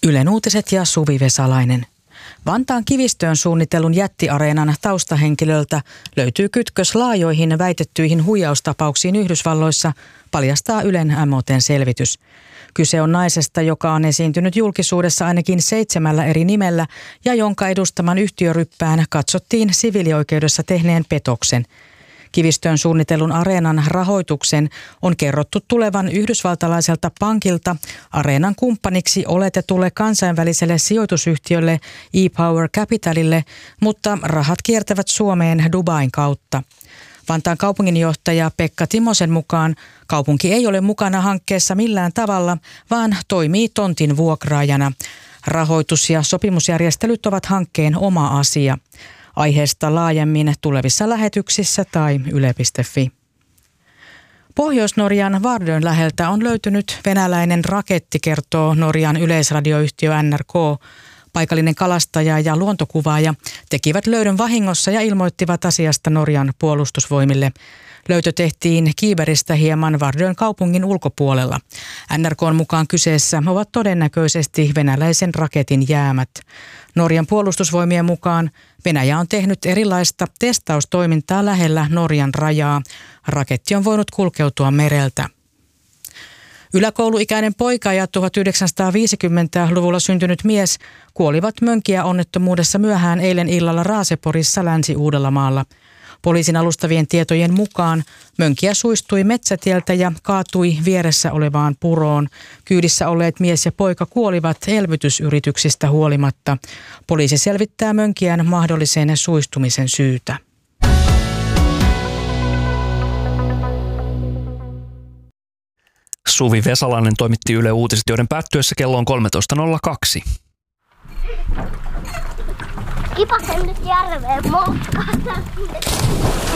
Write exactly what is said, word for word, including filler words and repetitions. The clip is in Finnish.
Ylen uutiset ja Suvi Vesalainen. Vantaan Kivistöön suunnitellun jättiareenan taustahenkilöltä löytyy kytkös laajoihin väitettyihin huijaustapauksiin Yhdysvalloissa, paljastaa Ylen M O T:n selvitys. Kyse on naisesta, joka on esiintynyt julkisuudessa ainakin seitsemällä eri nimellä ja jonka edustaman yhtiöryppään katsottiin siviilioikeudessa tehneen petoksen. Kivistöön suunnitellun areenan rahoituksen on kerrottu tulevan yhdysvaltalaiselta pankilta areenan kumppaniksi oletetulle kansainväliselle sijoitusyhtiölle E-Power Capitalille, mutta rahat kiertävät Suomeen Dubain kautta. Vantaan kaupunginjohtaja Pekka Timosen mukaan kaupunki ei ole mukana hankkeessa millään tavalla, vaan toimii tontin vuokraajana. Rahoitus- ja sopimusjärjestelyt ovat hankkeen oma asia. Aiheesta laajemmin tulevissa lähetyksissä tai yle piste fi. Pohjois-Norjan Vardön läheltä on löytynyt venäläinen raketti, kertoo Norjan yleisradioyhtiö N R K. Paikallinen kalastaja ja luontokuvaaja tekivät löydön vahingossa ja ilmoittivat asiasta Norjan puolustusvoimille. Löytö tehtiin Kiiberistä hieman Vardön kaupungin ulkopuolella. N R K:n mukaan kyseessä ovat todennäköisesti venäläisen raketin jäämät. Norjan puolustusvoimien mukaan Venäjä on tehnyt erilaista testaustoimintaa lähellä Norjan rajaa. Raketti on voinut kulkeutua mereltä. Yläkouluikäinen poika ja tuhatyhdeksänsataaviisikymmentäluvulla syntynyt mies kuolivat Mönkijä-onnettomuudessa myöhään eilen illalla Raaseporissa Länsi-Uudellamaalla. Poliisin alustavien tietojen mukaan Mönkijä suistui metsätieltä ja kaatui vieressä olevaan puroon. Kyydissä olleet mies ja poika kuolivat elvytysyrityksistä huolimatta. Poliisi selvittää Mönkijän mahdollisen suistumisen syytä. Suvi Vesalainen toimitti Yle Uutiset, joiden päättyessä kello on kolmetoista nolla kaksi. Kipasen nyt järveen motkasta.